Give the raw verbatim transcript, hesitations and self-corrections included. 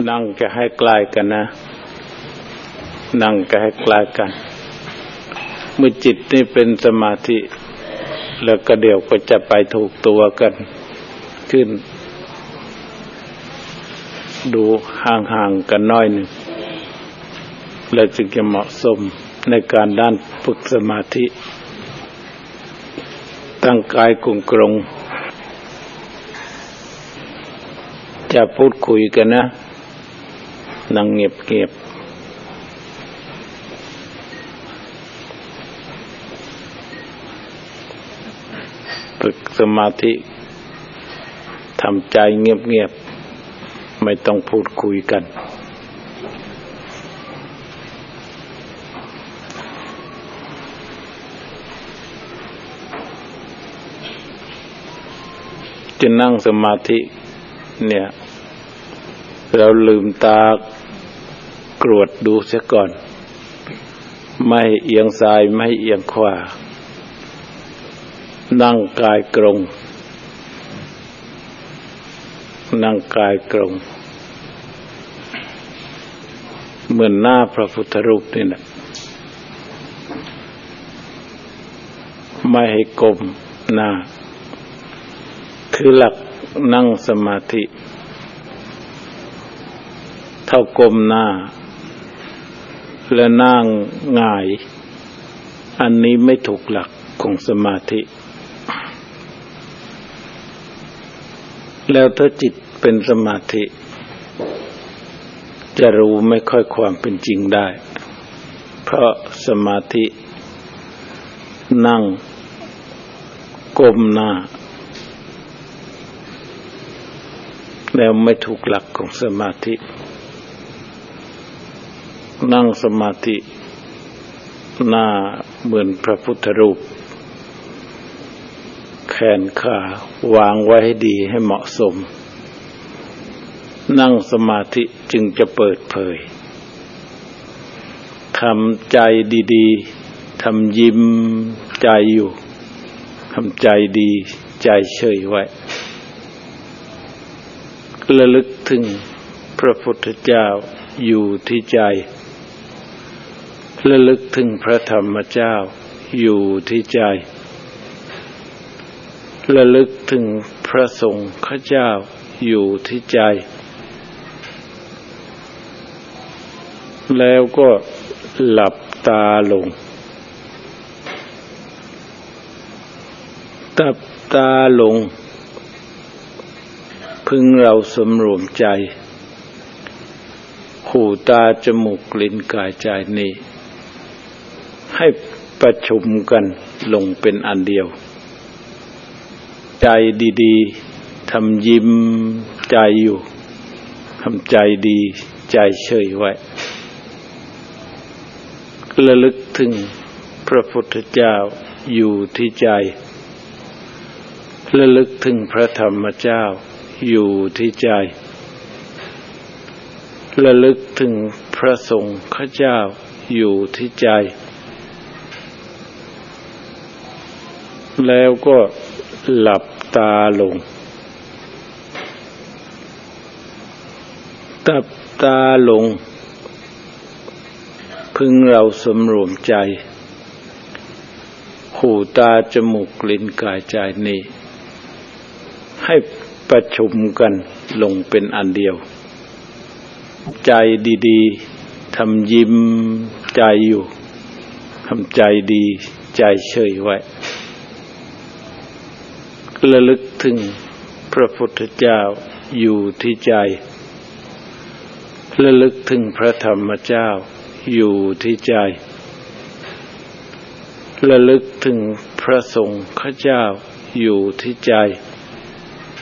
นั่งจะให้ใกล้กันนะนั่งจะให้ใกล้กันเมื่อจิตนี่เป็นสมาธิแล้วก็เดี๋ยวก็จะไปถูกตัวกันขึ้นดูห่างๆกันน้อยหนึ่งแล้วจึงจะเหมาะสมในการด้านฝึกสมาธิตั้งกายกงกรงจะพูดคุยกันนะนั่งเงียบๆฝึกสมาธิทำใจเงียบๆไม่ต้องพูดคุยกันจะนั่งสมาธิเนี่ยเราลืมตากรวดดูเสียก่อนไม่เอียงซ้ายไม่เอียงขวานั่งกายตรงนั่งกายตรงเหมือนหน้าพระพุทธรูปนี่แหละไม่ให้ก้มหน้าคือหลักนั่งสมาธิเท่าก้มหน้าและนั่งหงายอันนี้ไม่ถูกหลักของสมาธิแล้วถ้าจิตเป็นสมาธิจะรู้ไม่ค่อยความเป็นจริงได้เพราะสมาธินั่งก้มหน้าแล้วไม่ถูกหลักของสมาธินั่งสมาธิหน้าเหมือนพระพุทธรูปแขนขาวางไว้ให้ดีให้เหมาะสมนั่งสมาธิจึงจะเปิดเผยทำใจดีๆทำยิ้มใจอยู่ทำใจดีใจเฉยไว้ระลึกถึงพระพุทธเจ้าอยู่ที่ใจระลึกถึงพระธรรมเจ้าอยู่ที่ใจระลึกถึงพระสงฆ์เจ้าอยู่ที่ใจแล้วก็หลับตาลงตับตาลงพึงเราสำรวมใจหูตาจมูกลิ้นกายใจนี้ให้ประชุมกันลงเป็นอันเดียวใจดีๆทำยิ้มใจอยู่ทำใจดีใจเฉยไว้ระลึกถึงพระพุทธเจ้าอยู่ที่ใจระลึกถึงพระธรรมเจ้าอยู่ที่ใจระลึกถึงพระสงฆ์เจ้าอยู่ที่ใจแล้วก็หลับตาลงตับตาลงพึงเราสำรวมใจหูตาจมูกลิ้นกายใจนี้ให้ประชุมกันลงเป็นอันเดียวใจดีๆทำยิ้มใจอยู่ทำใจดีใจเฉยไว้ระลึกถึงพระพุทธเจ้าอยู่ที่ใจระลึกถึงพระธรรมเจ้าอยู่ที่ใจระลึกถึงพระสงฆ์เจ้าอยู่ที่ใจ